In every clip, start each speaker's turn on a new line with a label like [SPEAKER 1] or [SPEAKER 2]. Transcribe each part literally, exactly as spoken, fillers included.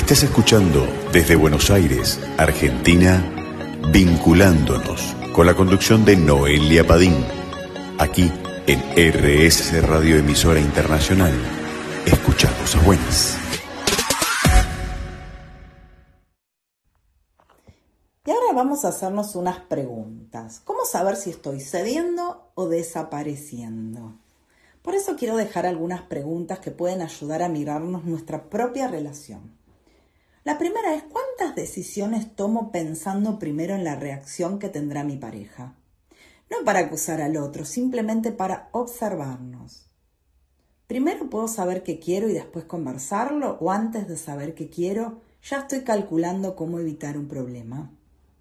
[SPEAKER 1] Estás escuchando desde Buenos Aires, Argentina, Vinculándonos, con la conducción de Noelia Padín, aquí en R S C Radio Emisora Internacional. Escucha cosas buenas.
[SPEAKER 2] Y ahora vamos a hacernos unas preguntas. ¿Cómo saber si estoy cediendo o desapareciendo? Por eso quiero dejar algunas preguntas que pueden ayudar a mirarnos nuestra propia relación. La primera es, ¿cuántas decisiones tomo pensando primero en la reacción que tendrá mi pareja? No para acusar al otro, simplemente para observarnos. ¿Primero puedo saber qué quiero y después conversarlo? ¿O antes de saber qué quiero, ya estoy calculando cómo evitar un problema?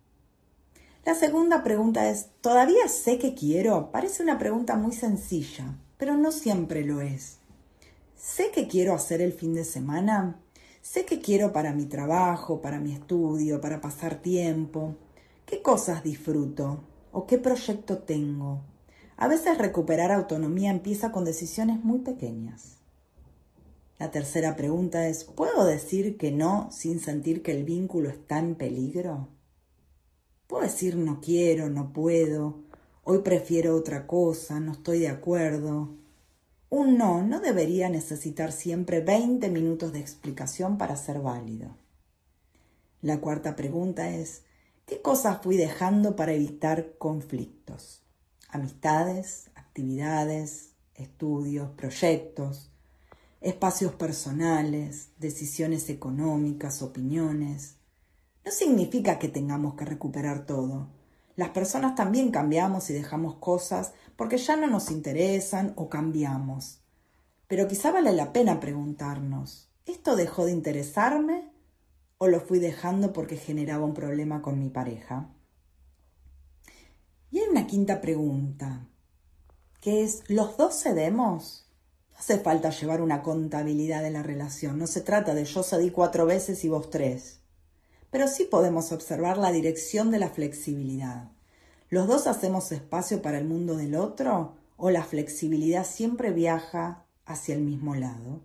[SPEAKER 2] La segunda pregunta es, ¿todavía sé qué quiero? Parece una pregunta muy sencilla, pero no siempre lo es. ¿Sé qué quiero hacer el fin de semana? ¿Sé qué quiero para mi trabajo, para mi estudio, para pasar tiempo? ¿Qué cosas disfruto? ¿O qué proyecto tengo? A veces recuperar autonomía empieza con decisiones muy pequeñas. La tercera pregunta es, ¿puedo decir que no sin sentir que el vínculo está en peligro? ¿Puedo decir no quiero, no puedo, hoy prefiero otra cosa, no estoy de acuerdo? Un no no debería necesitar siempre veinte minutos de explicación para ser válido. La cuarta pregunta es, ¿qué cosas fui dejando para evitar conflictos? Amistades, actividades, estudios, proyectos, espacios personales, decisiones económicas, opiniones. No significa que tengamos que recuperar todo. Las personas también cambiamos y dejamos cosas porque ya no nos interesan o cambiamos. Pero quizá vale la pena preguntarnos, ¿esto dejó de interesarme o lo fui dejando porque generaba un problema con mi pareja? Y hay una quinta pregunta, que es, ¿los dos cedemos? No hace falta llevar una contabilidad de la relación, no se trata de yo cedí cuatro veces y vos tres. Pero sí podemos observar la dirección de la flexibilidad. ¿Los dos hacemos espacio para el mundo del otro o la flexibilidad siempre viaja hacia el mismo lado?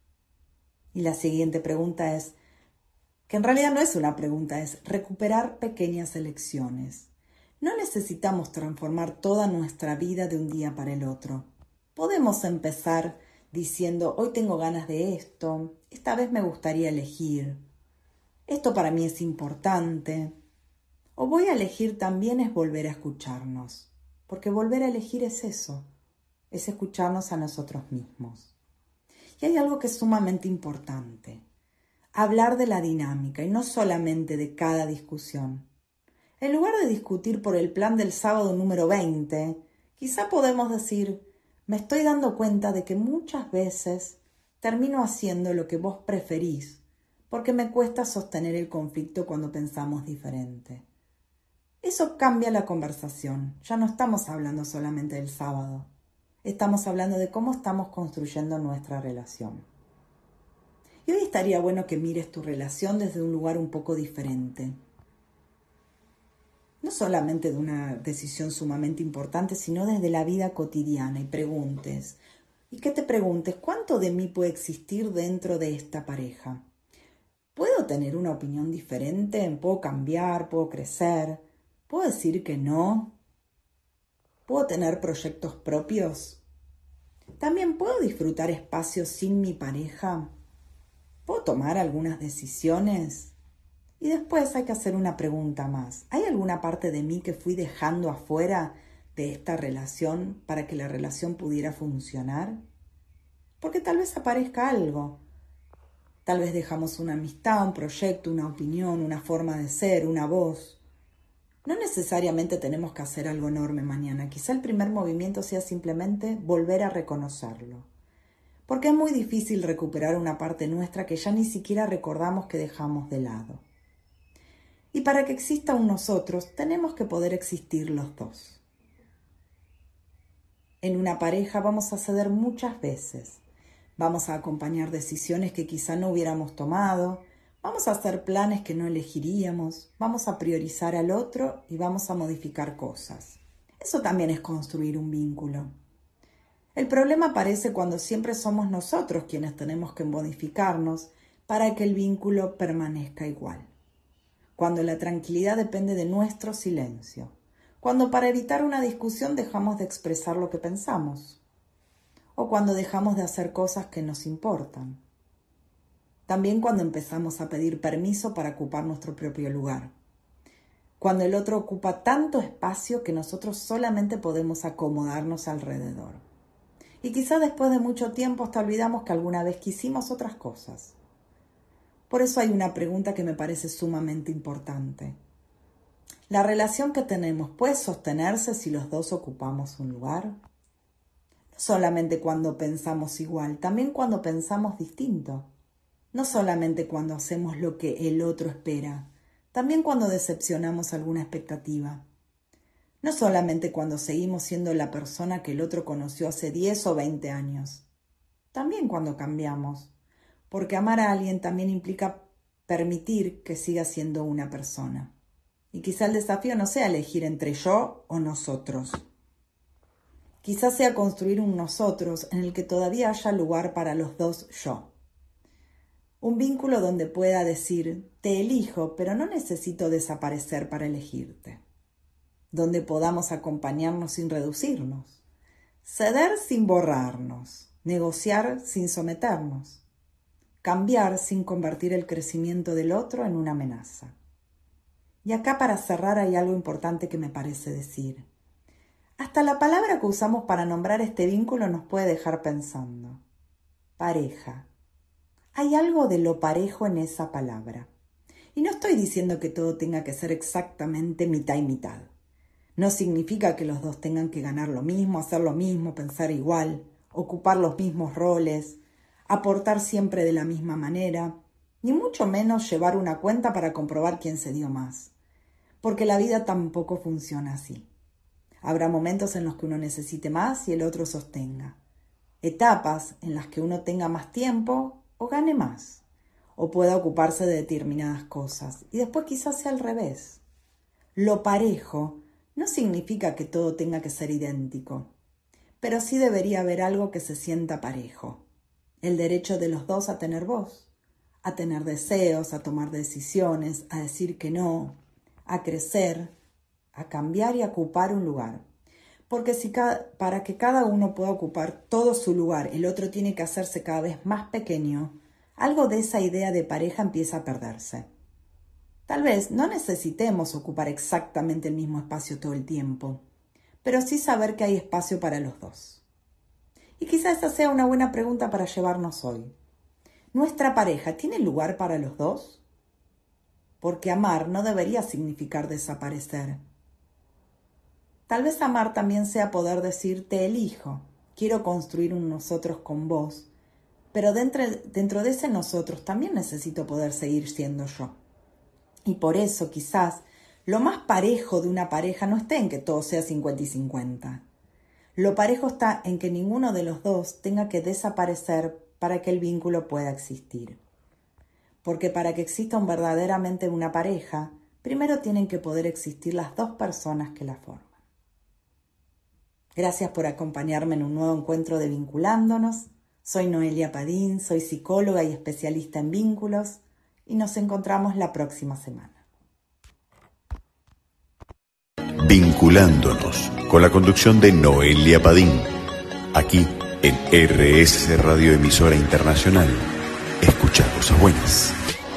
[SPEAKER 2] Y la siguiente pregunta es, que en realidad no es una pregunta, es recuperar pequeñas elecciones. No necesitamos transformar toda nuestra vida de un día para el otro. Podemos empezar diciendo, hoy tengo ganas de esto, esta vez me gustaría elegir. Esto para mí es importante. O voy a elegir también es volver a escucharnos, porque volver a elegir es eso, es escucharnos a nosotros mismos. Y hay algo que es sumamente importante, hablar de la dinámica y no solamente de cada discusión. En lugar de discutir por el plan del sábado número veinte, quizá podemos decir, me estoy dando cuenta de que muchas veces termino haciendo lo que vos preferís, porque me cuesta sostener el conflicto cuando pensamos diferente. Eso cambia la conversación. Ya no estamos hablando solamente del sábado. Estamos hablando de cómo estamos construyendo nuestra relación. Y hoy estaría bueno que mires tu relación desde un lugar un poco diferente. No solamente de una decisión sumamente importante, sino desde la vida cotidiana y preguntes. Y que te preguntes, ¿cuánto de mí puede existir dentro de esta pareja? ¿Puedo tener una opinión diferente? ¿Puedo cambiar? ¿Puedo crecer? ¿Puedo decir que no? ¿Puedo tener proyectos propios? ¿También puedo disfrutar espacios sin mi pareja? ¿Puedo tomar algunas decisiones? Y después hay que hacer una pregunta más. ¿Hay alguna parte de mí que fui dejando afuera de esta relación para que la relación pudiera funcionar? Porque tal vez aparezca algo. Tal vez dejamos una amistad, un proyecto, una opinión, una forma de ser, una voz. No necesariamente tenemos que hacer algo enorme mañana. Quizá el primer movimiento sea simplemente volver a reconocerlo. Porque es muy difícil recuperar una parte nuestra que ya ni siquiera recordamos que dejamos de lado. Y para que exista un nosotros, tenemos que poder existir los dos. En una pareja vamos a ceder muchas veces. Vamos a acompañar decisiones que quizá no hubiéramos tomado, vamos a hacer planes que no elegiríamos, vamos a priorizar al otro y vamos a modificar cosas. Eso también es construir un vínculo. El problema aparece cuando siempre somos nosotros quienes tenemos que modificarnos, para que el vínculo permanezca igual. Cuando la tranquilidad depende de nuestro silencio. Cuando para evitar una discusión dejamos de expresar lo que pensamos. O cuando dejamos de hacer cosas que nos importan. También cuando empezamos a pedir permiso para ocupar nuestro propio lugar. Cuando el otro ocupa tanto espacio que nosotros solamente podemos acomodarnos alrededor. Y quizás después de mucho tiempo hasta olvidamos que alguna vez quisimos otras cosas. Por eso hay una pregunta que me parece sumamente importante. ¿La relación que tenemos puede sostenerse si los dos ocupamos un lugar? No solamente cuando pensamos igual, también cuando pensamos distinto. No solamente cuando hacemos lo que el otro espera, también cuando decepcionamos alguna expectativa. No solamente cuando seguimos siendo la persona que el otro conoció hace diez o veinte años. También cuando cambiamos. Porque amar a alguien también implica permitir que siga siendo una persona. Y quizá el desafío no sea elegir entre yo o nosotros. Quizás sea construir un nosotros en el que todavía haya lugar para los dos yo. Un vínculo donde pueda decir, te elijo, pero no necesito desaparecer para elegirte. Donde podamos acompañarnos sin reducirnos. Ceder sin borrarnos. Negociar sin someternos. Cambiar sin convertir el crecimiento del otro en una amenaza. Y acá para cerrar hay algo importante que me parece decir. Hasta la palabra que usamos para nombrar este vínculo nos puede dejar pensando. Pareja. Hay algo de lo parejo en esa palabra. Y no estoy diciendo que todo tenga que ser exactamente mitad y mitad. No significa que los dos tengan que ganar lo mismo, hacer lo mismo, pensar igual, ocupar los mismos roles, aportar siempre de la misma manera, ni mucho menos llevar una cuenta para comprobar quién se dio más. Porque la vida tampoco funciona así. Habrá momentos en los que uno necesite más y el otro sostenga. Etapas en las que uno tenga más tiempo o gane más, o pueda ocuparse de determinadas cosas, y después quizás sea al revés. Lo parejo no significa que todo tenga que ser idéntico, pero sí debería haber algo que se sienta parejo. El derecho de los dos a tener voz, a tener deseos, a tomar decisiones, a decir que no, a crecer, a cambiar y a ocupar un lugar. Porque si cada, para que cada uno pueda ocupar todo su lugar, el otro tiene que hacerse cada vez más pequeño, algo de esa idea de pareja empieza a perderse. Tal vez no necesitemos ocupar exactamente el mismo espacio todo el tiempo, pero sí saber que hay espacio para los dos. Y quizá esa sea una buena pregunta para llevarnos hoy. ¿Nuestra pareja tiene lugar para los dos? Porque amar no debería significar desaparecer. Tal vez amar también sea poder decir, te elijo, quiero construir un nosotros con vos, pero dentro, dentro de ese nosotros también necesito poder seguir siendo yo. Y por eso quizás lo más parejo de una pareja no esté en que todo sea cincuenta y cincuenta. Lo parejo está en que ninguno de los dos tenga que desaparecer para que el vínculo pueda existir. Porque para que exista un verdaderamente una pareja, primero tienen que poder existir las dos personas que la forman. Gracias por acompañarme en un nuevo encuentro de Vinculándonos. Soy Noelia Padín, soy psicóloga y especialista en vínculos y nos encontramos la próxima semana.
[SPEAKER 1] Vinculándonos, con la conducción de Noelia Padín, aquí en R S Radio Emisora Internacional. Escucha cosas buenas.